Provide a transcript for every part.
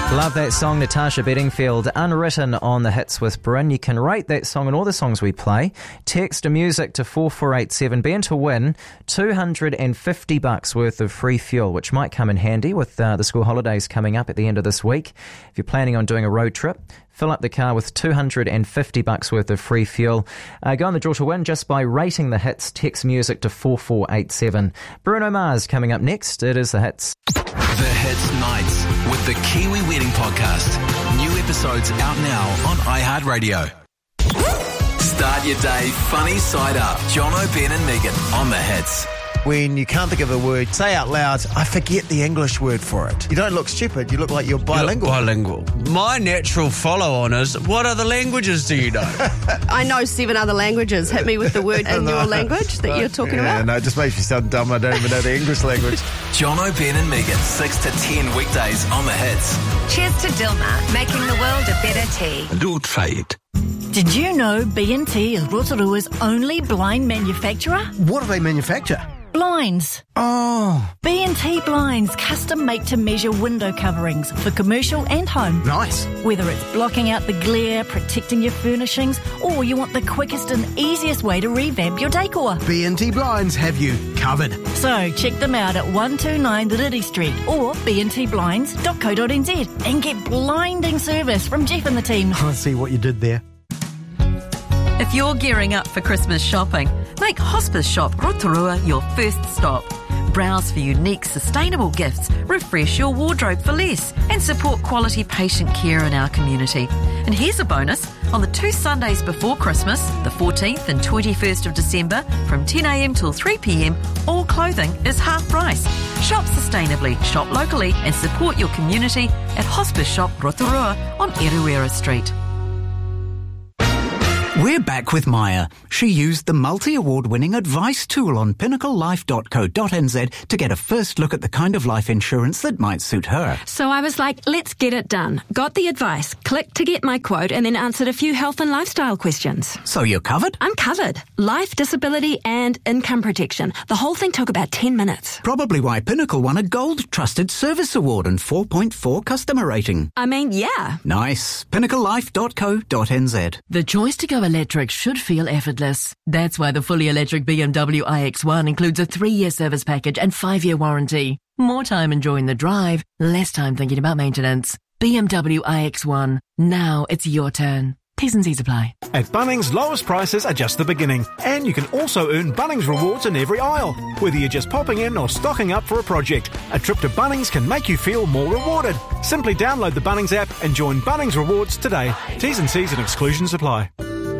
Love that song, Natasha Bedingfield, Unwritten on the Hits with Bryn. You can rate that song and all the songs we play. Text a music to 4487. Be in to win $250 worth of free fuel, which might come in handy with the school holidays coming up at the end of this week. If you're planning on doing a road trip, fill up the car with $250 worth of free fuel. Go on the draw to win just by rating the hits. Text music to 4487. Bruno Mars coming up next. It is the Hits. The Hits Nights with the Kiwi Wedding Podcast. New episodes out now on iHeartRadio. Start your day funny side up. Jono, Ben and Megan on the Hits. When you can't think of a word, say out loud, I forget the English word for it. You don't look stupid, you look like you're bilingual. Bilingual. My natural follow-on is, what other languages do you know? I know 7 other languages. Hit me with the word in your language that you're talking about. No, it just makes me sound dumb. I don't even know the English language. Jono, Ben and Megan, 6 to 10 weekdays on the Hits. Cheers to Dilmah, making the world a better tea. Do try it. Did you know B&T is Rotorua's only blind manufacturer? What do they manufacture? Blinds. Oh. B&T Blinds custom make to measure window coverings for commercial and home. Nice. Whether it's blocking out the glare, protecting your furnishings, or you want the quickest and easiest way to revamp your decor. B&T Blinds have you covered. So check them out at 129 Lily Street or bntblinds.co.nz and get blinding service from Jeff and the team. I see what you did there. If you're gearing up for Christmas shopping, make Hospice Shop Rotorua your first stop. Browse for unique, sustainable gifts, refresh your wardrobe for less, and support quality patient care in our community. And here's a bonus. On the 2 Sundays before Christmas, the 14th and 21st of December, from 10am till 3pm, all clothing is half price. Shop sustainably, shop locally, and support your community at Hospice Shop Rotorua on Eruera Street. We're back with Maya. She used the multi-award-winning advice tool on pinnaclelife.co.nz to get a first look at the kind of life insurance that might suit her. So I was like, let's get it done. Got the advice, clicked to get my quote, and then answered a few health and lifestyle questions. So you're covered? I'm covered. Life, disability, and income protection. The whole thing took about 10 minutes. Probably why Pinnacle won a Gold Trusted Service Award and 4.4 customer rating. I mean, yeah. Nice. pinnaclelife.co.nz. The choice to go electric should feel effortless. That's why the fully electric BMW iX1 includes a 3-year service package and 5-year warranty. More time enjoying the drive, less time thinking about maintenance. BMW iX1. Now it's your turn. T's and C's apply. At Bunnings, lowest prices are just the beginning. And you can also earn Bunnings rewards in every aisle. Whether you're just popping in or stocking up for a project, a trip to Bunnings can make you feel more rewarded. Simply download the Bunnings app and join Bunnings Rewards today. T's and C's and exclusions apply.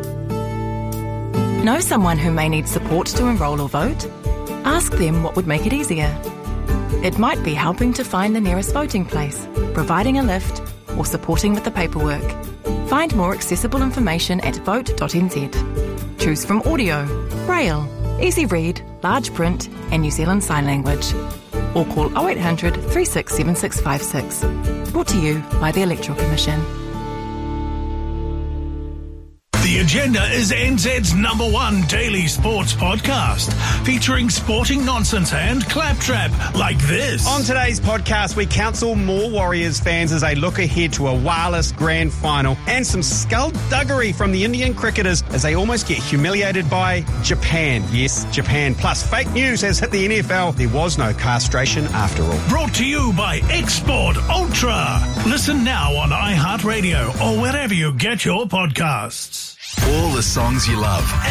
Know someone who may need support to enrol or vote? Ask them what would make it easier. It might be helping to find the nearest voting place, providing a lift, or supporting with the paperwork. Find more accessible information at vote.nz. Choose from audio, braille, easy read, large print, and New Zealand Sign Language. Or call 0800 367656. Brought to you by the Electoral Commission. The Agenda is NZ's #1 daily sports podcast, featuring sporting nonsense and claptrap like this. On today's podcast, we counsel more Warriors fans as they look ahead to a wireless grand final and some skullduggery from the Indian cricketers as they almost get humiliated by Japan. Yes, Japan. Plus, fake news has hit the NFL. There was no castration after all. Brought to you by Export Ultra. Listen now on iHeartRadio or wherever you get your podcasts. All the songs you love.